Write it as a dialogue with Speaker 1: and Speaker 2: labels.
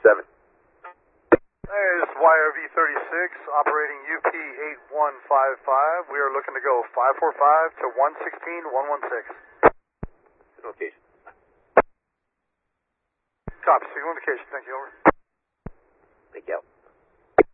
Speaker 1: 7.
Speaker 2: Hey, this is YRV-36, operating UP-8155. We are looking to go 545 to 116-116.
Speaker 1: Location.
Speaker 2: Copy, signal indication. Thank you, over.